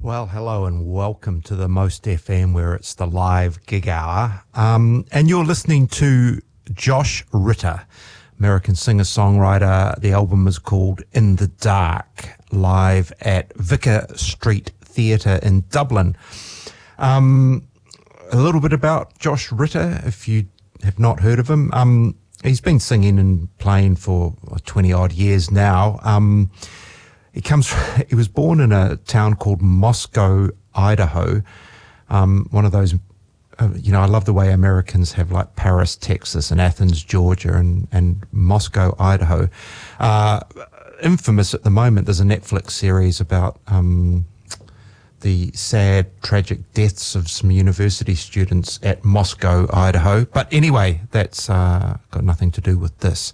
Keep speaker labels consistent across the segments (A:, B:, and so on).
A: Well, hello and welcome to the Most FM, where it's the live gig hour. And you're listening to Josh Ritter, American singer-songwriter. The album is called In the Dark, live at Vicar Street Theatre in Dublin. A little bit about Josh Ritter, if you have not heard of him. He's been singing and playing for 20-odd years now. He was born in a town called Moscow, Idaho. One of those, I love the way Americans have like Paris, Texas, and Athens, Georgia, and Moscow, Idaho. Infamous at the moment, there's a Netflix series about the sad, tragic deaths of some university students at Moscow, Idaho. But anyway, that's got nothing to do with this.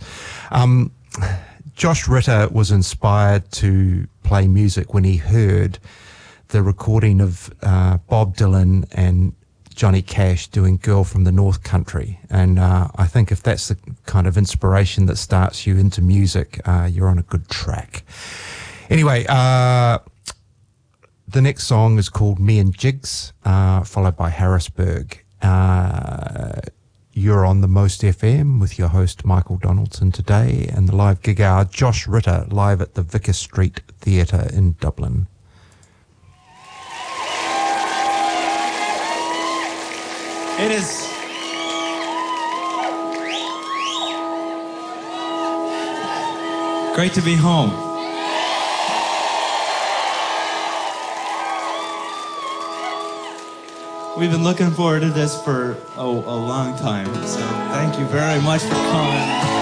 A: Josh Ritter was inspired to play music when he heard the recording of Bob Dylan and Johnny Cash doing Girl from the North Country. And I think if that's the kind of inspiration that starts you into music, you're on a good track. Anyway, the next song is called Me and Jigs, followed by Harrisburg. You're on the Most FM with your host Michael Donaldson today, and the live gig hour, Josh Ritter, live at the Vicar Street Theatre in Dublin.
B: It is great to be home. We've been looking forward to this for a long time, so thank you very much for coming.